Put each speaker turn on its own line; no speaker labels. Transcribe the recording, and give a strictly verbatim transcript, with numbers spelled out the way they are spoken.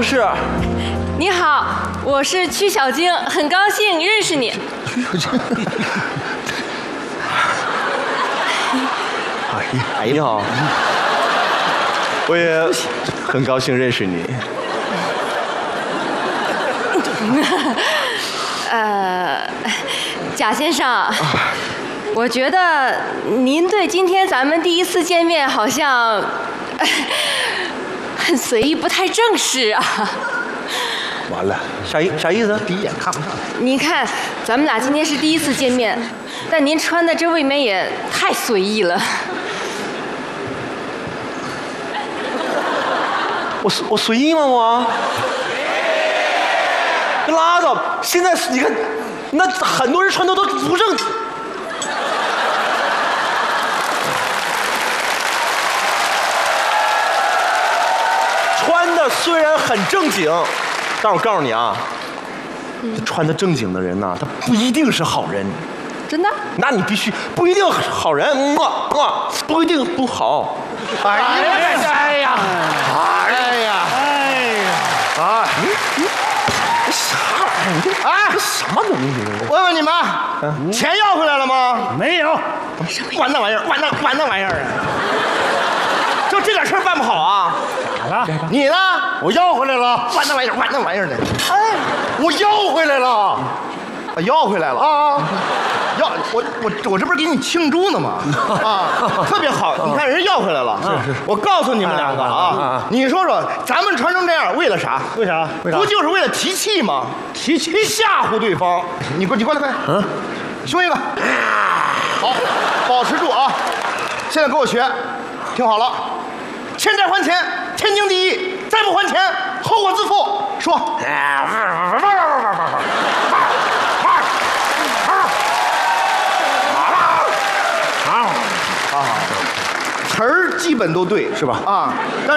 是。
你好，我是曲小晶，很高兴认识你。
曲小晶。哎呀，哎，你好。我也很高兴认识你。
呃，贾先生，我觉得您对今天咱们第一次见面好像很随意，不太正式啊。
完了，啥意啥意思？第一眼看不上。
您看，咱们俩今天是第一次见面，但您穿的这未免也太随意了。
我我随意吗我？拉倒！现在你看，那很多人穿的都不正。穿的虽然很正经，但我告诉你啊，嗯、穿的正经的人呐、啊，他不一定是好人。
真的？
那你必须不一定好人，哇哇，不一定不好。哎呀哎呀哎呀哎呀啊！你你啥玩意儿？你这啊什么东西？
问问你们，嗯、钱要回来了吗？
没有。
完那玩意儿，完那完那玩意儿啊！就这点事儿办不好啊？
咋了？
你呢？
我要回来了。
完那玩意儿，完那玩意儿的。
哎，我要回来了。
啊，要回来了啊！要我我我这不是给你庆祝呢吗？啊，特别好！你看人要回来了。是是。我告诉你们两个啊，你说说，咱们穿成这样为了啥？
为啥？为啥？
不就是为了提气吗？
提气
吓唬对方。你过你过来快！嗯，凶一个。好，保持住啊！现在跟我学，听好了，欠债还钱，天经地义；再不还钱，后果自负。说。词儿基本都对，是吧？啊，但